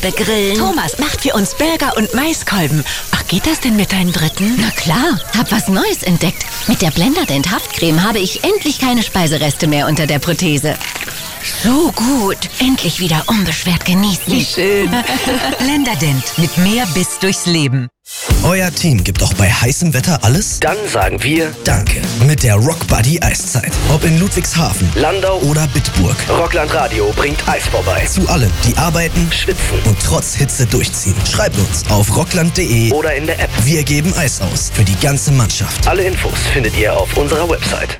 begrillen. Thomas macht für uns Burger und Maiskolben. Ach, geht das denn mit deinen Dritten? Na klar, hab was Neues entdeckt. Mit der Blenderdent Haftcreme habe ich endlich keine Speisereste mehr unter der Prothese. So gut. Endlich wieder unbeschwert genießen. Wie schön. Blenderdent. Mit mehr Biss durchs Leben. Euer Team gibt auch bei heißem Wetter alles? Dann sagen wir Danke. Mit der Rock Buddy Eiszeit. Ob in Ludwigshafen, Landau oder Bitburg. Rockland Radio bringt Eis vorbei. Zu allen, die arbeiten, Schwitzen und trotz Hitze durchziehen. Schreibt uns auf rockland.de oder in der App. Wir geben Eis aus für die ganze Mannschaft. Alle Infos findet ihr auf unserer Website.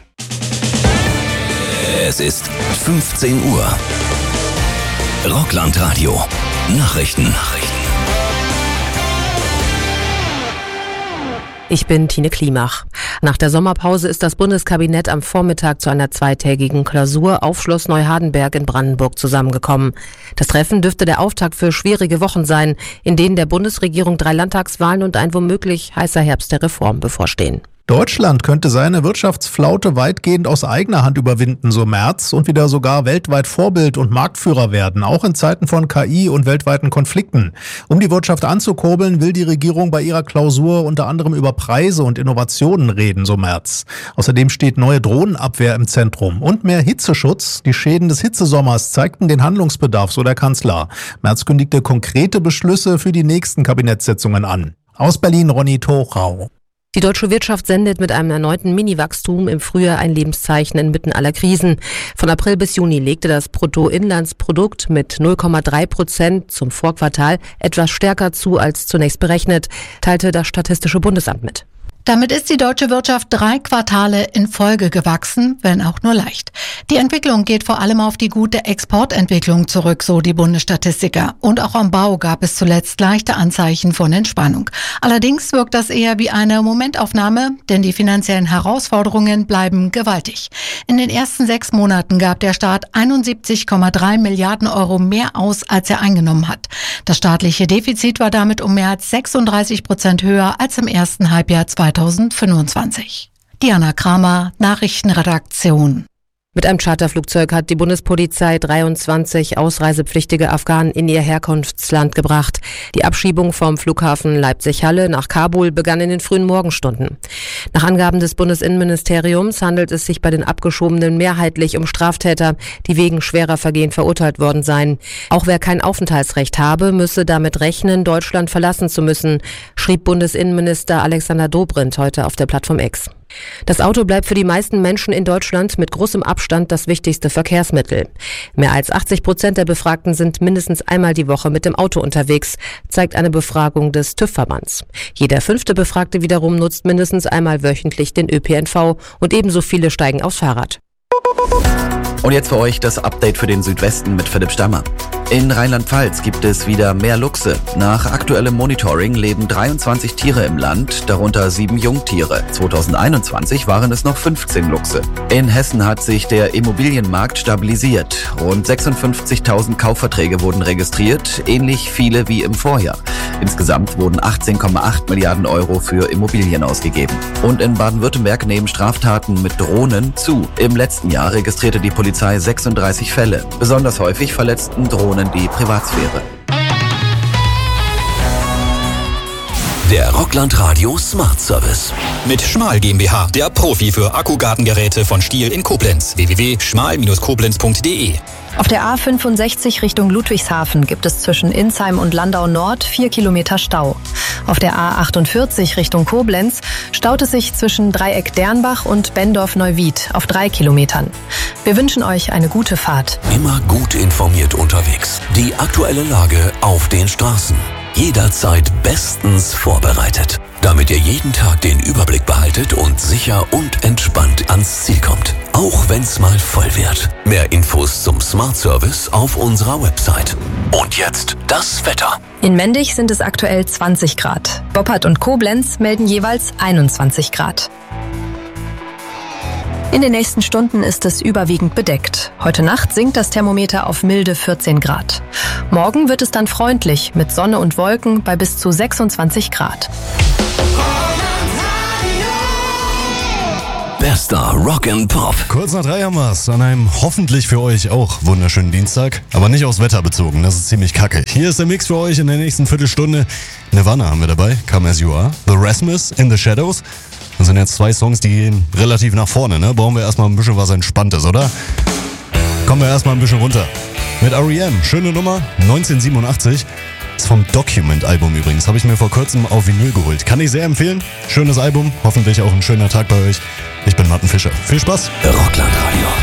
Es ist 15 Uhr. Rockland Radio. Nachrichten. Ich bin Tine Klimach. Nach der Sommerpause ist das Bundeskabinett am Vormittag zu einer zweitägigen Klausur auf Schloss Neuhardenberg in Brandenburg zusammengekommen. Das Treffen dürfte der Auftakt für schwierige Wochen sein, in denen der Bundesregierung 3 Landtagswahlen und ein womöglich heißer Herbst der Reform bevorstehen. Deutschland könnte seine Wirtschaftsflaute weitgehend aus eigener Hand überwinden, so Merz, und wieder sogar weltweit Vorbild und Marktführer werden, auch in Zeiten von KI und weltweiten Konflikten. Um die Wirtschaft anzukurbeln, will die Regierung bei ihrer Klausur unter anderem über Preise und Innovationen reden, so Merz. Außerdem steht neue Drohnenabwehr im Zentrum und mehr Hitzeschutz. Die Schäden des Hitzesommers zeigten den Handlungsbedarf, so der Kanzler. Merz kündigte konkrete Beschlüsse für die nächsten Kabinettssitzungen an. Aus Berlin Ronny Torau. Die deutsche Wirtschaft sendet mit einem erneuten Mini-Wachstum im Frühjahr ein Lebenszeichen inmitten aller Krisen. Von April bis Juni legte das Bruttoinlandsprodukt mit 0,3% zum Vorquartal etwas stärker zu als zunächst berechnet, teilte das Statistische Bundesamt mit. Damit ist die deutsche Wirtschaft 3 Quartale in Folge gewachsen, wenn auch nur leicht. Die Entwicklung geht vor allem auf die gute Exportentwicklung zurück, so die Bundesstatistiker. Und auch am Bau gab es zuletzt leichte Anzeichen von Entspannung. Allerdings wirkt das eher wie eine Momentaufnahme, denn die finanziellen Herausforderungen bleiben gewaltig. In den ersten 6 Monaten gab der Staat 71,3 Milliarden Euro mehr aus, als er eingenommen hat. Das staatliche Defizit war damit um mehr als 36% höher als im ersten Halbjahr 2025. Diana Kramer, Nachrichtenredaktion. Mit einem Charterflugzeug hat die Bundespolizei 23 ausreisepflichtige Afghanen in ihr Herkunftsland gebracht. Die Abschiebung vom Flughafen Leipzig-Halle nach Kabul begann in den frühen Morgenstunden. Nach Angaben des Bundesinnenministeriums handelt es sich bei den Abgeschobenen mehrheitlich um Straftäter, die wegen schwerer Vergehen verurteilt worden seien. Auch wer kein Aufenthaltsrecht habe, müsse damit rechnen, Deutschland verlassen zu müssen, schrieb Bundesinnenminister Alexander Dobrindt heute auf der Plattform X. Das Auto bleibt für die meisten Menschen in Deutschland mit großem Abstand das wichtigste Verkehrsmittel. Mehr als 80% der Befragten sind mindestens einmal die Woche mit dem Auto unterwegs, zeigt eine Befragung des TÜV-Verbands. Jeder 5. Befragte wiederum nutzt mindestens einmal wöchentlich den ÖPNV und ebenso viele steigen aufs Fahrrad. Und jetzt für euch das Update für den Südwesten mit Philipp Stammer. In Rheinland-Pfalz gibt es wieder mehr Luchse. Nach aktuellem Monitoring leben 23 Tiere im Land, darunter 7 Jungtiere. 2021 waren es noch 15 Luchse. In Hessen hat sich der Immobilienmarkt stabilisiert. Rund 56.000 Kaufverträge wurden registriert, ähnlich viele wie im Vorjahr. Insgesamt wurden 18,8 Milliarden Euro für Immobilien ausgegeben. Und in Baden-Württemberg nehmen Straftaten mit Drohnen zu. Im letzten Jahr registrierte die Polizei 36 Fälle. Besonders häufig verletzten Drohnen die Privatsphäre. Der Rockland Radio Smart Service. Mit Schmal GmbH, der Profi für Akkugartengeräte von Stihl in Koblenz. www.schmal-koblenz.de. Auf der A65 Richtung Ludwigshafen gibt es zwischen Insheim und Landau Nord 4 Kilometer Stau. Auf der A48 Richtung Koblenz staut es sich zwischen Dreieck Dernbach und Bendorf-Neuwied auf 3 Kilometern. Wir wünschen euch eine gute Fahrt. Immer gut informiert unterwegs. Die aktuelle Lage auf den Straßen. Jederzeit bestens vorbereitet, damit ihr jeden Tag den Überblick behaltet und sicher und entspannt ans Ziel kommt. Auch wenn's mal voll wird. Mehr Infos zum Smart Service auf unserer Website. Und jetzt das Wetter. In Mendig sind es aktuell 20 Grad. Boppard und Koblenz melden jeweils 21 Grad. In den nächsten Stunden ist es überwiegend bedeckt. Heute Nacht sinkt das Thermometer auf milde 14 Grad. Morgen wird es dann freundlich mit Sonne und Wolken bei bis zu 26 Grad. Bester Rock and Pop. Kurz nach 3 haben wir's. An einem hoffentlich für euch auch wunderschönen Dienstag. Aber nicht aufs Wetter bezogen, das ist ziemlich kacke. Hier ist der Mix für euch in der nächsten Viertelstunde. Nirvana haben wir dabei, Come As You Are. The Rasmus, In The Shadows. Das sind jetzt 2 Songs, die gehen relativ nach vorne, ne? Brauchen wir erstmal ein bisschen was Entspanntes, oder? Kommen wir erstmal ein bisschen runter. Mit R.E.M. Schöne Nummer, 1987. Ist vom Document-Album übrigens. Habe ich mir vor kurzem auf Vinyl geholt. Kann ich sehr empfehlen. Schönes Album. Hoffentlich auch ein schöner Tag bei euch. Ich bin Martin Fischer. Viel Spaß. Rockland Radio.